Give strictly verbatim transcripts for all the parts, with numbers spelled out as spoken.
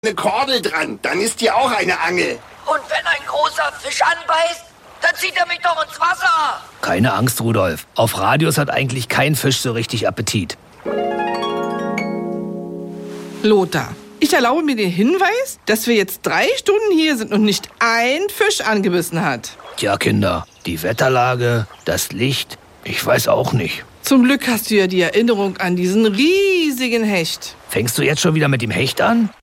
eine Kordel dran, dann ist die auch eine Angel. Und wenn ein großer Fisch anbeißt, dann zieht er mich doch ins Wasser. Keine Angst, Rudolf. Auf Radius hat eigentlich kein Fisch so richtig Appetit. Lothar, ich erlaube mir den Hinweis, dass wir jetzt drei Stunden hier sind und nicht ein Fisch angebissen hat. Tja, Kinder, die Wetterlage, das Licht, ich weiß auch nicht. Zum Glück hast du ja die Erinnerung an diesen riesigen Hecht. Fängst du jetzt schon wieder mit dem Hecht an?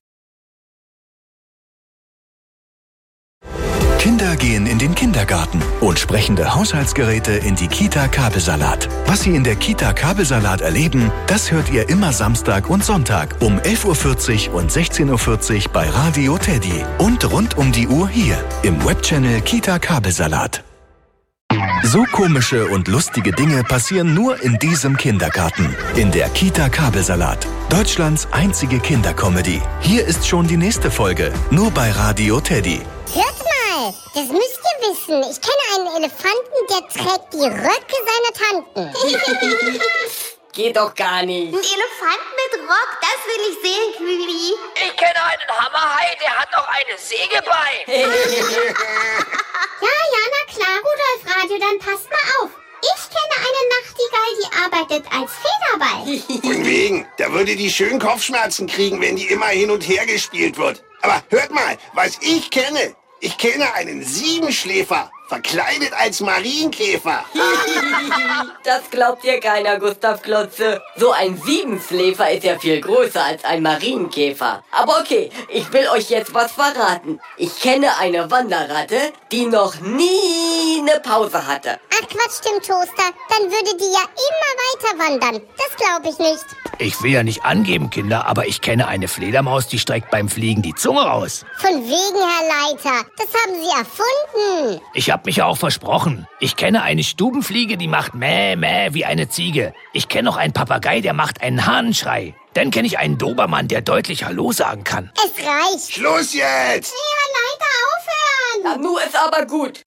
Kinder gehen in den Kindergarten und sprechende Haushaltsgeräte in die Kita Kabelsalat. Was Sie in der Kita Kabelsalat erleben, das hört ihr immer Samstag und Sonntag um elf Uhr vierzig und sechzehn Uhr vierzig bei Radio Teddy und rund um die Uhr hier im Webchannel Kita Kabelsalat. So komische und lustige Dinge passieren nur in diesem Kindergarten. In der Kita Kabelsalat. Deutschlands einzige Kindercomedy. Hier ist schon die nächste Folge. Nur bei Radio Teddy. Hört mal, das müsst ihr wissen. Ich kenne einen Elefanten, der trägt die Röcke seiner Tanten. Geht doch gar nicht. Ein Elefant mit Rock, das will ich sehen, Küli. Ich kenne einen Hammerhai, der hat doch eine Säge bei. Ja, ja, na klar, Rudolf Radio, dann passt mal auf. Ich kenne eine Nachtigall, die arbeitet als Federball. Von wegen, da würde die schön Kopfschmerzen kriegen, wenn die immer hin und her gespielt wird. Aber hört mal, was ich kenne. Ich kenne einen Siebenschläfer, verkleidet als Marienkäfer. Das glaubt dir keiner, Gustav Klotze. So ein Siebenschläfer ist ja viel größer als ein Marienkäfer. Aber okay, ich will euch jetzt was verraten. Ich kenne eine Wanderratte, die noch nie eine Pause hatte. Ach Quatsch, Tim Toaster, dann würde die ja immer weiter wandern. Das glaube ich nicht. Ich will ja nicht angeben, Kinder, aber ich kenne eine Fledermaus, die streckt beim Fliegen die Zunge raus. Von wegen, Herr Leiter, das haben Sie erfunden. Ich hab mich ja auch versprochen. Ich kenne eine Stubenfliege, die macht Mäh, Mäh wie eine Ziege. Ich kenne noch einen Papagei, der macht einen Hahnenschrei. Dann kenne ich einen Dobermann, der deutlich Hallo sagen kann. Es reicht. Schluss jetzt! Hey, Herr Leiter, aufhören! Na, nu ist aber gut.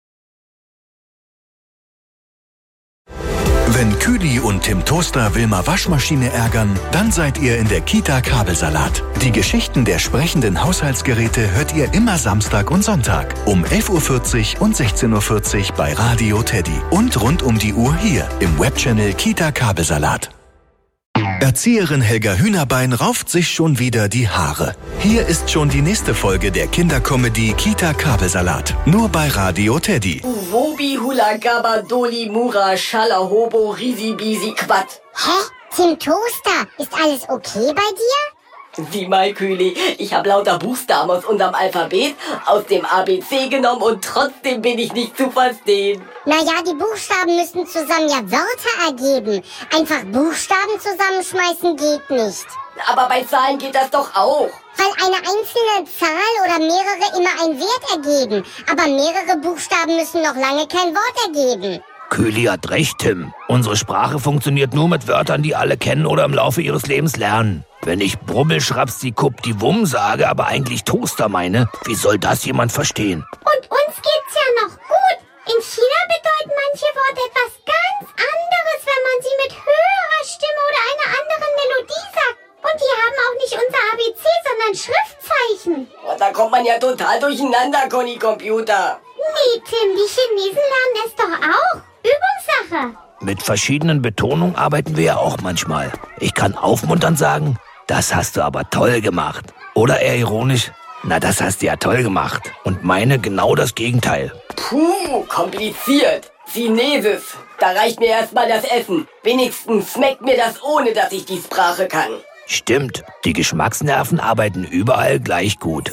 Wenn Küli und Tim Toaster Wilma Waschmaschine ärgern, dann seid ihr in der Kita Kabelsalat. Die Geschichten der sprechenden Haushaltsgeräte hört ihr immer Samstag und Sonntag um elf Uhr vierzig und sechzehn Uhr vierzig bei Radio Teddy und rund um die Uhr hier im Webchannel Kita Kabelsalat. Erzieherin Helga Hühnerbein rauft sich schon wieder die Haare. Hier ist schon die nächste Folge der Kindercomedy Kita Kabelsalat. Nur bei Radio Teddy. Wobi Hula Gaba Doli Mura Schala Hobo Risi Bisi Quat. Hä? Tim Toaster, ist alles okay bei dir? Sieh mal, Küli, ich habe lauter Buchstaben aus unserem Alphabet aus dem A B C genommen und trotzdem bin ich nicht zu verstehen. Naja, die Buchstaben müssen zusammen ja Wörter ergeben. Einfach Buchstaben zusammenschmeißen geht nicht. Aber bei Zahlen geht das doch auch. Weil eine einzelne Zahl oder mehrere immer einen Wert ergeben. Aber mehrere Buchstaben müssen noch lange kein Wort ergeben. Küli hat recht, Tim. Unsere Sprache funktioniert nur mit Wörtern, die alle kennen oder im Laufe ihres Lebens lernen. Wenn ich Brummel-Schrapsi-Kupp-die-Wumm sage, aber eigentlich Toaster meine, wie soll das jemand verstehen? Und uns geht's ja noch gut. In China bedeuten manche Worte etwas ganz anderes, wenn man sie mit höherer Stimme oder einer anderen Melodie sagt. Und die haben auch nicht unser A B C, sondern Schriftzeichen. Und da kommt man ja total durcheinander, Conny Computer. Nee, Tim, die Chinesen lernen es doch auch. Übungssache. Mit verschiedenen Betonungen arbeiten wir ja auch manchmal. Ich kann aufmunternd sagen, das hast du aber toll gemacht. Oder eher ironisch, na, das hast du ja toll gemacht. Und meine genau das Gegenteil. Puh, kompliziert. Chinesisch. Da reicht mir erstmal das Essen. Wenigstens schmeckt mir das, ohne dass ich die Sprache kann. Stimmt, die Geschmacksnerven arbeiten überall gleich gut.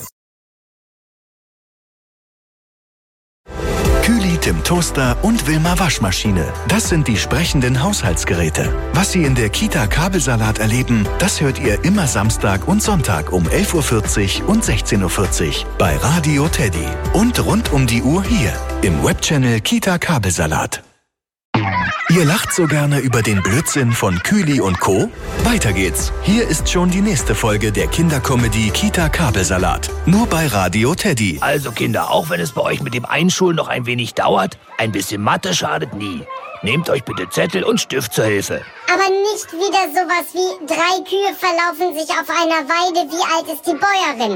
Küli, Tim Toaster und Wilma Waschmaschine. Das sind die sprechenden Haushaltsgeräte. Was Sie in der Kita Kabelsalat erleben, das hört ihr immer Samstag und Sonntag um elf Uhr vierzig und sechzehn Uhr vierzig bei Radio Teddy. Und rund um die Uhr hier im Webchannel Kita Kabelsalat. Ihr lacht so gerne über den Blödsinn von Küli und Co.? Weiter geht's. Hier ist schon die nächste Folge der Kindercomedy Kita Kabelsalat. Nur bei Radio Teddy. Also Kinder, auch wenn es bei euch mit dem Einschulen noch ein wenig dauert, ein bisschen Mathe schadet nie. Nehmt euch bitte Zettel und Stift zur Hilfe. Aber nicht wieder sowas wie drei Kühe verlaufen sich auf einer Weide, wie alt ist die Bäuerin?